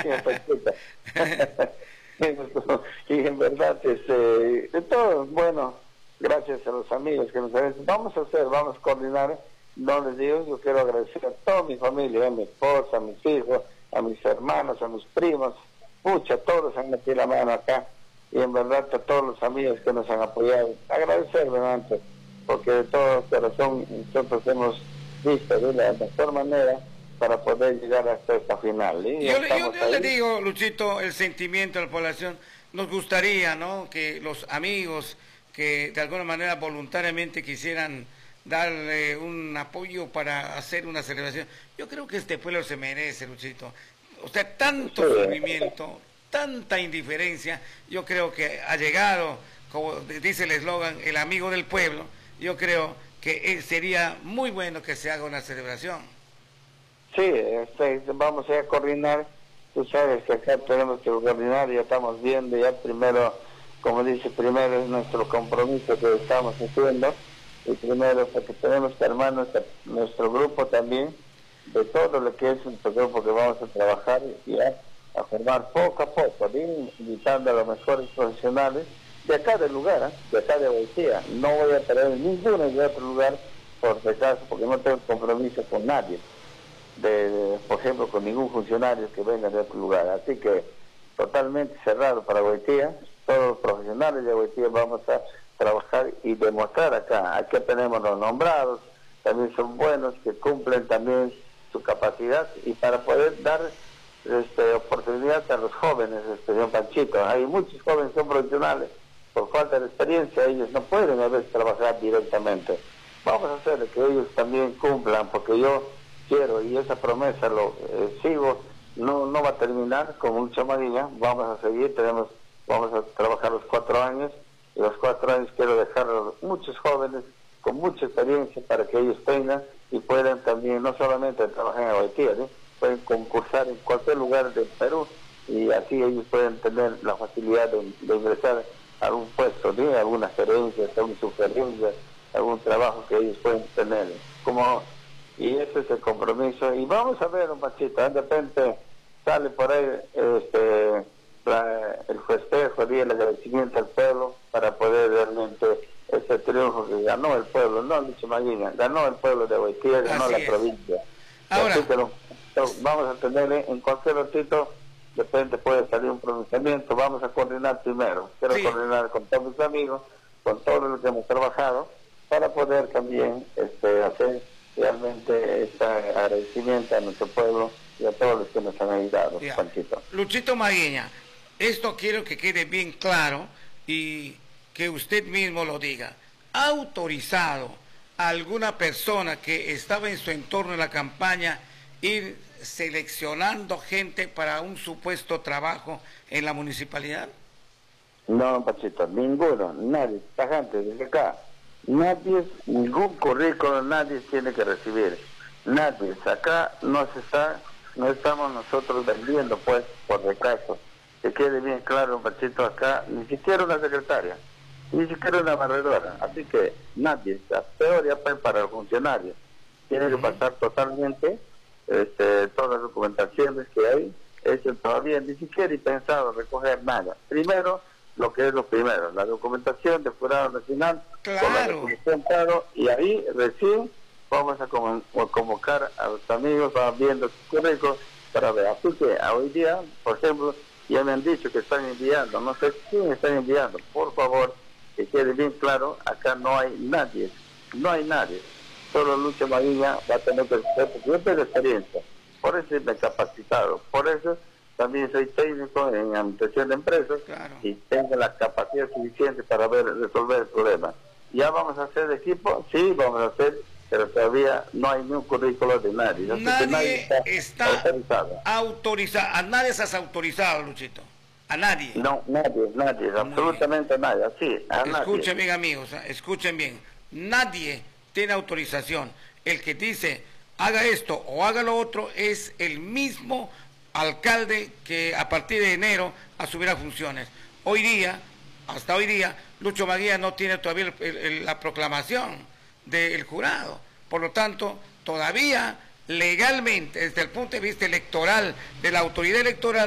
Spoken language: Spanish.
Pachita. Y en verdad, de todo, bueno, gracias a los amigos que nos han hecho. Vamos a coordinar, no les digo, yo quiero agradecer a toda mi familia, a mi esposa, a mis hijos, a mis hermanos, a mis primos, pucha, todos han metido la mano acá, y en verdad a todos los amigos que nos han apoyado, agradecerles antes, porque de todo corazón nosotros hemos visto de la mejor manera para poder llegar hasta esta final. Yo le digo, Luchito, el sentimiento de la población, nos gustaría, ¿no?, que los amigos que de alguna manera voluntariamente quisieran darle un apoyo para hacer una celebración. Yo creo que este pueblo se merece, Luchito. O sea, tanto sufrimiento, tanta indiferencia, yo creo que ha llegado, como dice el eslogan, el amigo del pueblo. Yo creo que sería muy bueno que se haga una celebración. Sí, vamos a coordinar. Tú sabes que acá tenemos que coordinar, ya estamos viendo, ya primero, como dice, primero es nuestro compromiso que estamos haciendo, y primero porque tenemos que armar nuestro grupo también, de todo lo que es nuestro grupo que vamos a trabajar ya a formar poco a poco, invitando a los mejores profesionales de acá del lugar, de acá de Boitía. No voy a traer ninguno de otro lugar, por si acaso, porque no tengo compromiso con nadie, por ejemplo, con ningún funcionario que venga de otro lugar. Así que totalmente cerrado para Boitía. Todos los profesionales de Boitía vamos a trabajar y demostrar acá. Aquí tenemos los nombrados, también son buenos, que cumplen también su capacidad, y para poder dar oportunidad a los jóvenes, señor Panchito. Hay muchos jóvenes que son profesionales, por falta de experiencia ellos no pueden a veces trabajar directamente. Vamos a hacer que ellos también cumplan, porque yo quiero, y esa promesa lo sigo, no va a terminar con mucha magia. Vamos a seguir, vamos a trabajar los 4 años, y los 4 años quiero dejar a muchos jóvenes con mucha experiencia para que ellos tengan y puedan también, no solamente trabajar en Boitía, pueden concursar en cualquier lugar del Perú, y así ellos pueden tener la facilidad de ingresar a algún puesto, alguna gerencia, alguna sugerencia, algún trabajo que ellos pueden tener. Y ese es el compromiso. Y vamos a ver, un Pachito, de repente sale por ahí el festejo, el agradecimiento al pueblo, para poder realmente ese triunfo que ganó el pueblo, no Lucho Maguiña, ganó el pueblo de Boitía, ganó la provincia. Ahora, así que vamos a tener en cualquier ratito, de repente puede salir un pronunciamiento. Vamos a coordinar primero, quiero coordinar con todos mis amigos, con todos los que hemos trabajado, para poder también hacer realmente este agradecimiento a nuestro pueblo y a todos los que nos han ayudado, Panchito. Luchito Maguiña, esto quiero que quede bien claro y que usted mismo lo diga. ¿Ha autorizado a alguna persona que estaba en su entorno en la campaña ir seleccionando gente para un supuesto trabajo en la municipalidad? No, Pachito, ninguno, nadie, tajante, desde acá. Nadie, ningún currículum, nadie tiene que recibir. Nadie, acá no estamos nosotros vendiendo, pues, por recaso. Que quede bien claro, Pachito, acá ni siquiera una secretaria, ni siquiera una barredora. Así que nadie, la peor ya pues para los funcionarios. Tiene que pasar totalmente todas las documentaciones que hay. Eso todavía ni siquiera he pensado recoger nada. Primero, lo que es lo primero, la documentación de Jurado Nacional, con la resolución, y ahí recién vamos a convocar a los amigos, van viendo sus currículos para ver. Así que hoy día, por ejemplo, ya me han dicho que están enviando, no sé quién están enviando, por favor, que quede bien claro, acá no hay nadie, solo Lucho Maguiña va a tener que ser, porque yo tengo experiencia, por eso me he capacitado, por eso también soy técnico en administración de empresas, y tengo la capacidad suficiente para resolver el problema. ¿Ya vamos a hacer equipo? Sí, vamos a hacer, pero todavía no hay ni un currículo de nadie. Nadie está autorizado. A nadie estás autorizado, Luchito. A nadie. No, nadie, absolutamente nadie. Así, escuchen bien, amigos, escuchen bien. Nadie tiene autorización. El que dice haga esto o haga lo otro es el mismo alcalde que a partir de enero asumirá funciones. Hasta hoy día, Lucho Maguiña no tiene todavía la proclamación del jurado. Por lo tanto, todavía legalmente, desde el punto de vista electoral, de la autoridad electoral,